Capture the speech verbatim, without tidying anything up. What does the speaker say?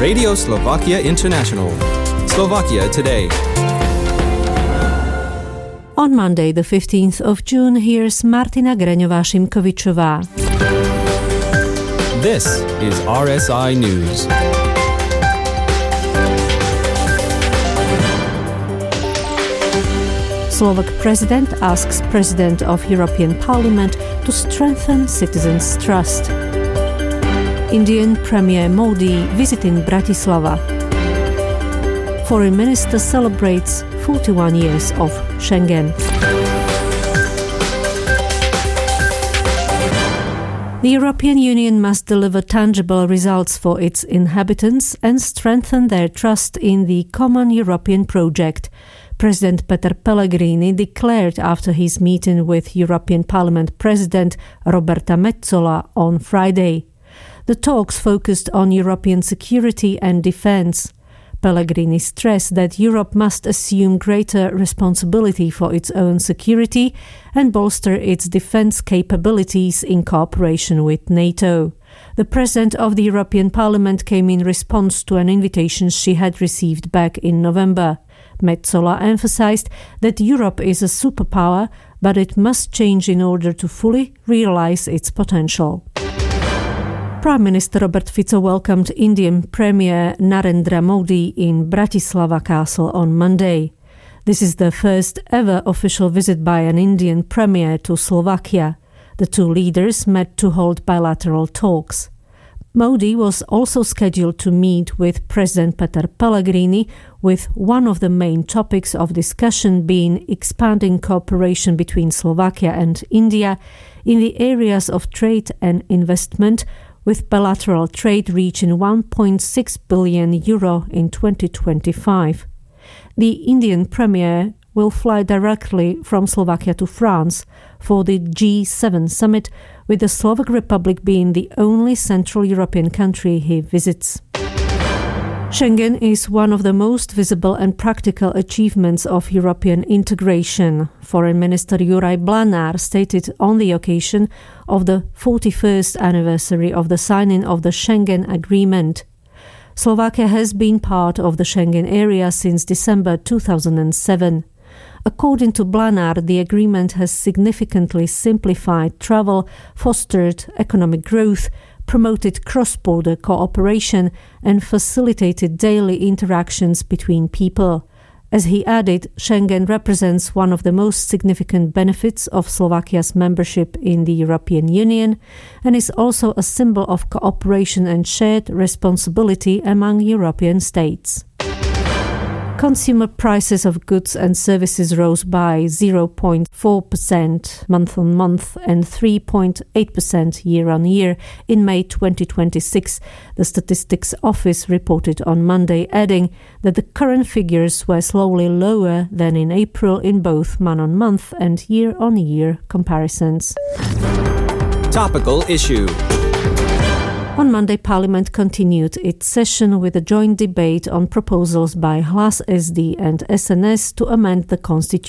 Radio Slovakia International. Slovakia Today. On Monday, the fifteenth of June, here's Martina Greňová-Šimkovičová. This is R S I News. Slovak president asks President of European Parliament to strengthen citizens' trust. Indian Premier Modi visiting Bratislava. Foreign Minister celebrates forty-one years of Schengen. The European Union must deliver tangible results for its inhabitants and strengthen their trust in the common European project, President Peter Pellegrini declared after his meeting with European Parliament President Roberta Metsola on Friday. The talks focused on European security and defense. Pellegrini stressed that Europe must assume greater responsibility for its own security and bolster its defense capabilities in cooperation with NATO. The President of the European Parliament came in response to an invitation she had received back in November. Metsola emphasized that Europe is a superpower, but it must change in order to fully realize its potential. Prime Minister Robert Fico welcomed Indian Premier Narendra Modi in Bratislava Castle on Monday. This is the first ever official visit by an Indian Premier to Slovakia. The two leaders met to hold bilateral talks. Modi was also scheduled to meet with President Peter Pellegrini, with one of the main topics of discussion being expanding cooperation between Slovakia and India in the areas of trade and investment, with bilateral trade reaching one point six billion euro in twenty twenty-five. The Indian Premier will fly directly from Slovakia to France for the G seven summit, with the Slovak Republic being the only Central European country he visits. Schengen is one of the most visible and practical achievements of European integration, Foreign Minister Juraj Blanár stated on the occasion of the forty-first anniversary of the signing of the Schengen Agreement. Slovakia has been part of the Schengen area since December two thousand seven. According to Blanár, the agreement has significantly simplified travel, fostered economic growth, promoted cross-border cooperation, and facilitated daily interactions between people. As he added, Schengen represents one of the most significant benefits of Slovakia's membership in the European Union and is also a symbol of cooperation and shared responsibility among European states. Consumer prices of goods and services rose by zero point four percent month-on-month and three point eight percent year-on-year in May twenty twenty-six, the Statistics Office reported on Monday, adding that the current figures were slowly lower than in April in both month-on-month and year-on-year comparisons. Topical issue. On Monday, Parliament continued its session with a joint debate on proposals by Hlas S D and S N S to amend the constitution.